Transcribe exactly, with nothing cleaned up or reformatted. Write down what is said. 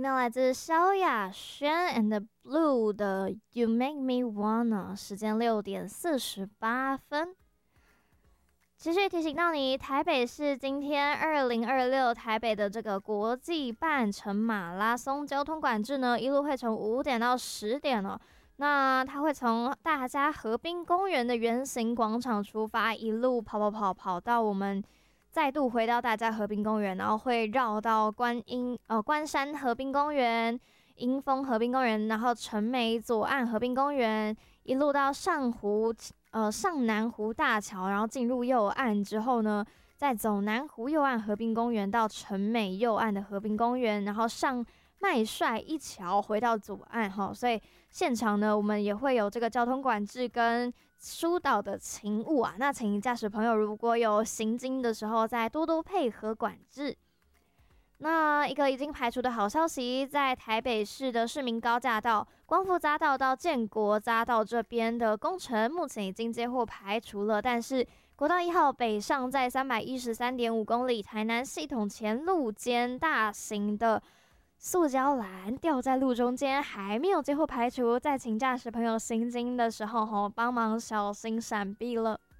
到来自萧亚轩 and Blue 的 You Make Me Wanna， 时间六点四十八分。持续提醒到你，台北市今天二零二六台北的这个国际半程马拉松交通管制呢，一路会从五点到十点哦。那它会从大家河滨公园的圆形广场出发，一路跑跑跑跑到我们再度回到大家河滨公园，然后会绕到观音呃关山河滨公园、迎风河滨公园，然后成美左岸河滨公园，一路到上湖呃上南湖大桥，然后进入右岸之后呢，再走南湖右岸河滨公园到成美右岸的河滨公园，然后上麦帅一桥回到左岸哈，所以现场呢，我们也会有这个交通管制跟疏导的勤务啊。那请驾驶朋友如果有行经的时候，再多多配合管制。那一个已经排除的好消息，在台北市的市民高架道、光复匝道到建国匝道这边的工程，目前已经接获排除了，但是国道一号北上在三百一十三点五公里台南系统前路间大型的塑胶栏掉在路中间，还没有接获排除，在请驾驶朋友行经的时候吼，帮忙小心闪避了。